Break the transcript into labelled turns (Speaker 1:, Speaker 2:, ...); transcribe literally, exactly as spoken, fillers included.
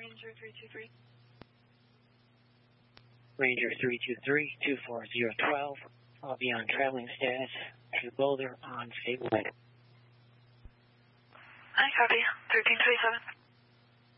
Speaker 1: Ranger three two three.
Speaker 2: Ranger three two three, two four zero one two. I'll be on traveling status to Boulder on Fable.
Speaker 1: I copy. thirteen twenty-seven.